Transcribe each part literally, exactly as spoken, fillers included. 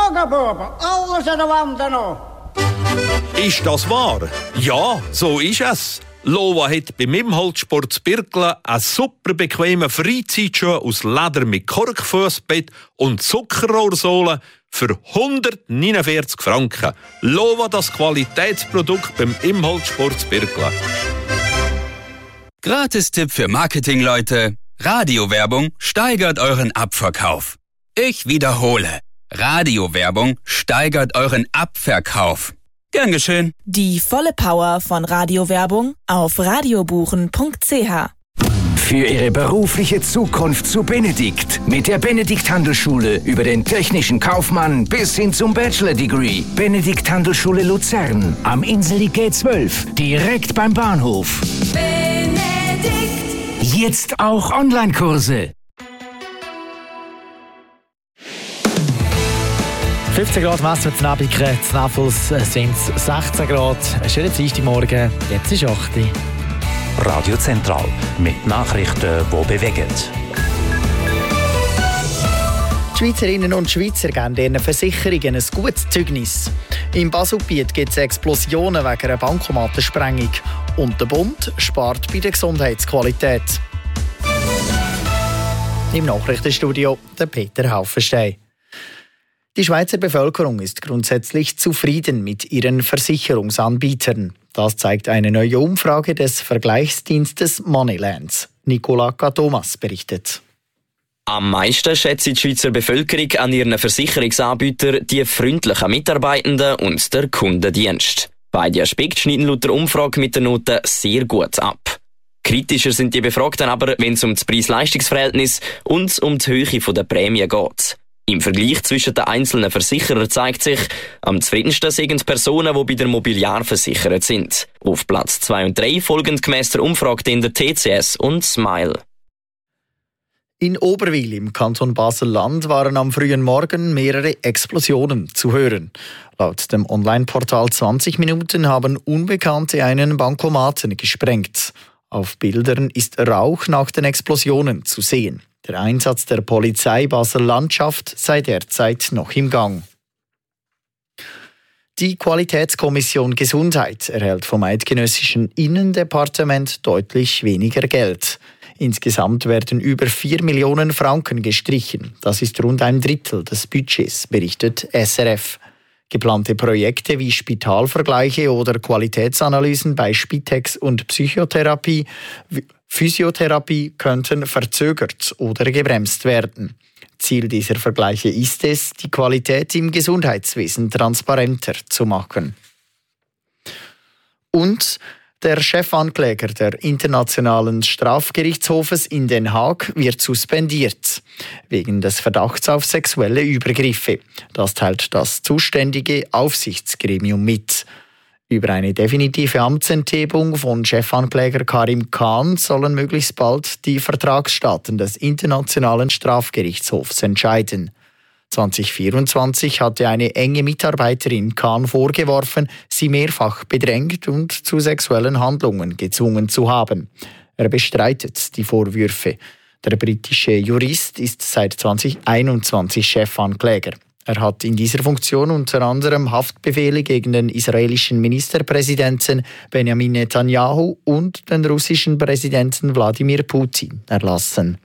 Buben, alles an der Wand noch. Ist das wahr? Ja, so ist es. Lova hat beim Imholtsport zu Birkeln einen super bequemen Freizeitschuh aus Leder mit Korkfussbett und Zuckerrohrsohle für hundertneunundvierzig Franken. Lova, das Qualitätsprodukt beim Imholtsport zu Birkeln. Gratis-Tipp für Marketingleute. Radiowerbung steigert euren Abverkauf. Ich wiederhole. Radiowerbung steigert euren Abverkauf. Gern geschehen. Die volle Power von Radiowerbung auf radiobuchen punkt c h. Für Ihre berufliche Zukunft zu Benedikt. Mit der Benedikt Handelsschule über den technischen Kaufmann bis hin zum Bachelor-Degree. Benedikt Handelsschule Luzern am Inseli G zwölf, direkt beim Bahnhof. Benedikt. Jetzt auch Online-Kurse. fünfzehn Grad messen wir in Abiken, in Napels sind es sechzehn Grad. Ein schöner Dienstagmorgen, jetzt ist acht Uhr. Radio Zentral mit Nachrichten, die bewegen. Die Schweizerinnen und Schweizer geben ihren Versicherungen ein gutes Zeugnis. Im Baselbiet gibt es Explosionen wegen einer Bankomatensprengung. Und der Bund spart bei der Gesundheitsqualität. Im Nachrichtenstudio der Peter Haufenstein. Die Schweizer Bevölkerung ist grundsätzlich zufrieden mit ihren Versicherungsanbietern. Das zeigt eine neue Umfrage des Vergleichsdienstes Moneylands. Nicola Thomas berichtet. Am meisten schätzt die Schweizer Bevölkerung an ihren Versicherungsanbietern die freundlichen Mitarbeitenden und der Kundendienst. Beide Aspekte schneiden laut der Umfrage mit der Note sehr gut ab. Kritischer sind die Befragten aber, wenn es um das Preis-Leistungs-Verhältnis und um die Höhe der Prämie geht. Im Vergleich zwischen den einzelnen Versicherern zeigt sich, am zufriedensten sind Personen, die bei der Mobiliar versichert sind. Auf Platz zwei und drei folgen gemäss der Umfrage in der T C S und Smile. In Oberwil im Kanton Basel-Land waren am frühen Morgen mehrere Explosionen zu hören. Laut dem Online-Portal zwanzig Minuten haben Unbekannte einen Bankomaten gesprengt. Auf Bildern ist Rauch nach den Explosionen zu sehen. Der Einsatz der Polizei Basel-Landschaft sei derzeit noch im Gang. Die Qualitätskommission Gesundheit erhält vom eidgenössischen Innendepartement deutlich weniger Geld. Insgesamt werden über vier Millionen Franken gestrichen. Das ist rund ein Drittel des Budgets, berichtet S R F. Geplante Projekte wie Spitalvergleiche oder Qualitätsanalysen bei Spitex und Psychotherapie, Physiotherapie könnten verzögert oder gebremst werden. Ziel dieser Vergleiche ist es, die Qualität im Gesundheitswesen transparenter zu machen. Und der Chefankläger der Internationalen Strafgerichtshofes in Den Haag wird suspendiert, wegen des Verdachts auf sexuelle Übergriffe. Das teilt das zuständige Aufsichtsgremium mit. Über eine definitive Amtsenthebung von Chefankläger Karim Khan sollen möglichst bald die Vertragsstaaten des Internationalen Strafgerichtshofs entscheiden. zwanzig vierundzwanzig hatte eine enge Mitarbeiterin Khan vorgeworfen, sie mehrfach bedrängt und zu sexuellen Handlungen gezwungen zu haben. Er bestreitet die Vorwürfe. Der britische Jurist ist seit zwanzig einundzwanzig Chefankläger. Er hat in dieser Funktion unter anderem Haftbefehle gegen den israelischen Ministerpräsidenten Benjamin Netanyahu und den russischen Präsidenten Wladimir Putin erlassen.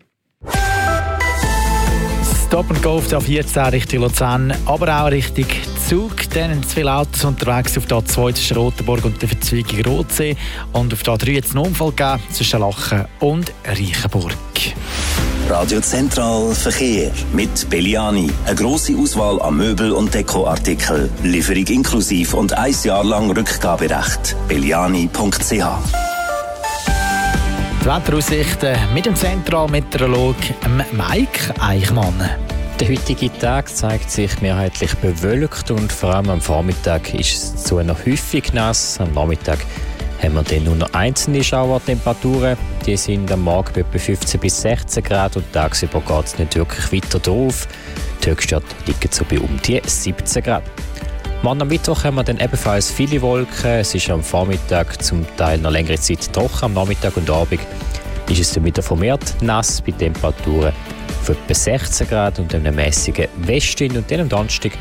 Stop and Go auf der A vierzehn Richtung Luzern, aber auch Richtung Zug. Dann sind viele Autos unterwegs auf der A zwei zwischen Rotenburg und der Verzweigung Rotsee. Und auf der A drei hat es einen Unfall gegeben zwischen Lachen und Reichenburg. Radio Zentral Verkehr mit Belliani. Eine grosse Auswahl an Möbel- und Dekoartikeln. Lieferung inklusiv und ein Jahr lang Rückgaberecht. belliani punkt c h. Die Wetteraussichten mit dem Zentralmeteorologen Mike Eichmann. Der heutige Tag zeigt sich mehrheitlich bewölkt und vor allem am Vormittag ist es zu einer häufig nass. Am Nachmittag haben wir dann nur noch einzelne Schauertemperaturen. Die sind am Morgen etwa fünfzehn bis sechzehn Grad und tagsüber geht es nicht wirklich weiter drauf. Die Höchstwerte liegen so bei um die siebzehn Grad. Morgen am Mittwoch haben wir dann ebenfalls viele Wolken. Es ist am Vormittag zum Teil noch längere Zeit trocken. Am Nachmittag und Abend ist es dann wieder vermehrt nass bei Temperaturen von etwa sechzehn Grad und einem mäßigen Westwind. Und dann am Donnerstag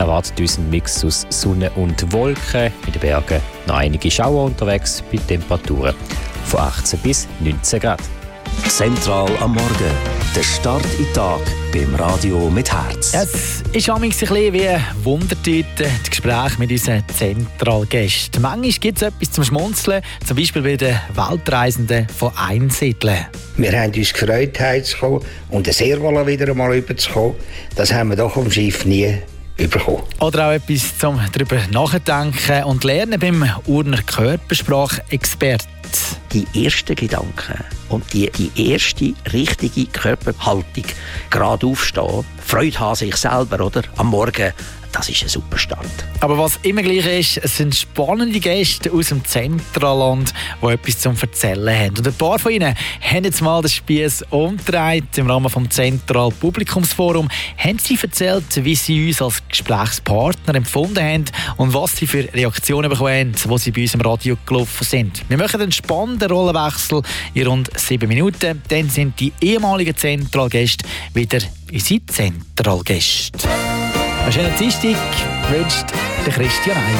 erwartet uns ein Mix aus Sonne und Wolken. In den Bergen noch einige Schauer unterwegs bei Temperaturen von achtzehn bis neunzehn Grad. Zentral am Morgen. Der Start in den Tag beim Radio mit Herz. Es ist manchmal ein bisschen wie Wundertüte, das Gespräch mit unseren Zentralgästen. Manchmal gibt es etwas zum Schmunzeln, zum Beispiel bei den Weltreisenden von Einsiedeln. Wir haben uns gefreut, heimzukommen und eine Seerwalla wieder einmal rüberzukommen. Das haben wir doch am Schiff nie bekommen. Oder auch etwas zum darüber nachdenken und lernen beim Urner Körpersprachexperten. Die ersten Gedanken und die, die erste richtige Körperhaltung, gerade aufstehen, Freude haben sich selber, oder? Am Morgen, das ist ein super Start. Aber was immer gleich ist, es sind spannende Gäste aus dem Zentralland, die etwas zum Erzählen haben. Und ein paar von ihnen haben jetzt mal den Spiess umgedreht. Im Rahmen des Zentral Publikumsforum haben sie erzählt, wie sie uns als Gesprächspartner empfunden haben und was sie für Reaktionen bekommen haben, als sie bei uns im Radio gelaufen sind. Wir machen einen spannenden Rollenwechsel in rund sieben Minuten. Dann sind die ehemaligen Zentralgäste wieder unsere Zentralgäste. Einen schönen Dienstag wünscht der Christian Eier.